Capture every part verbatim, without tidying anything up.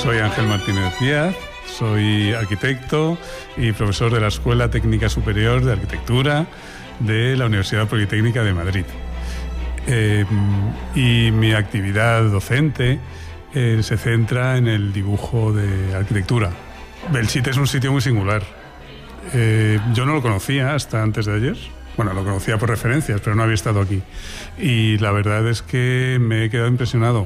Soy Ángel Martínez Díaz, soy arquitecto y profesor de la Escuela Técnica Superior de Arquitectura de la Universidad Politécnica de Madrid. Eh, y mi actividad docente eh, se centra en el dibujo de arquitectura. Belchite es un sitio muy singular. Eh, yo no lo conocía hasta antes de ayer. Bueno, lo conocía por referencias, pero no había estado aquí. Y la verdad es que me he quedado impresionado.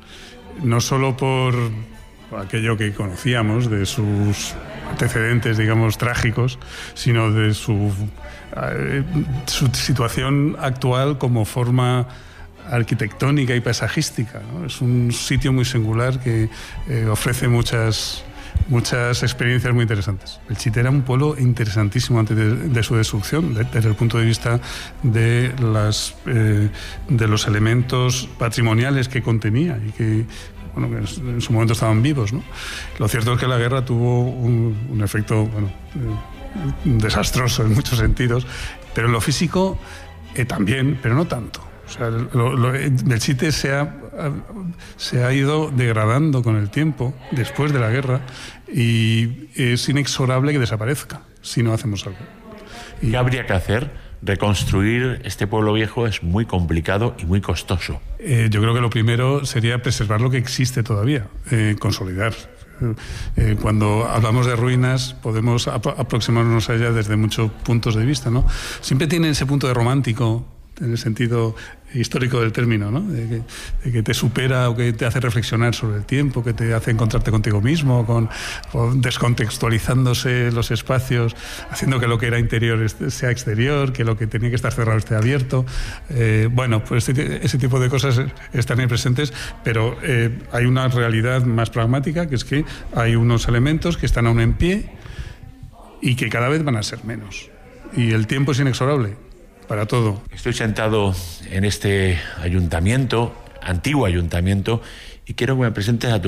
No solo por aquello que conocíamos de sus antecedentes, digamos, trágicos, sino de su, eh, su situación actual como forma arquitectónica y paisajística, ¿no? Es un sitio muy singular que eh, ofrece muchas... muchas experiencias muy interesantes. Belchite era un pueblo interesantísimo antes de, de su destrucción, de, desde el punto de vista de, las, eh, de los elementos patrimoniales que contenía y que, bueno, que en su momento estaban vivos, ¿no? Lo cierto es que la guerra tuvo un, un efecto, bueno, eh, desastroso en muchos sentidos, pero en lo físico eh, también, pero no tanto. O sea, lo, lo, Belchite se ha, se ha ido degradando con el tiempo, después de la guerra, y es inexorable que desaparezca si no hacemos algo. Y ¿qué habría que hacer? Reconstruir este pueblo viejo es muy complicado y muy costoso. Eh, yo creo que lo primero sería preservar lo que existe todavía, eh, consolidar. Eh, cuando hablamos de ruinas podemos ap- aproximarnos a ellas desde muchos puntos de vista, ¿no? Siempre tiene ese punto de romántico, en el sentido histórico del término, ¿no? De que, de que te supera o que te hace reflexionar sobre el tiempo, que te hace encontrarte contigo mismo, con, con descontextualizándose los espacios, haciendo que lo que era interior sea exterior, que lo que tenía que estar cerrado esté abierto. Eh, bueno, pues este, ese tipo de cosas están ahí presentes, pero eh, hay una realidad más pragmática, que es que hay unos elementos que están aún en pie y que cada vez van a ser menos. Y el tiempo es inexorable para todo. Estoy sentado en este ayuntamiento, antiguo ayuntamiento, y quiero que me presentes a tu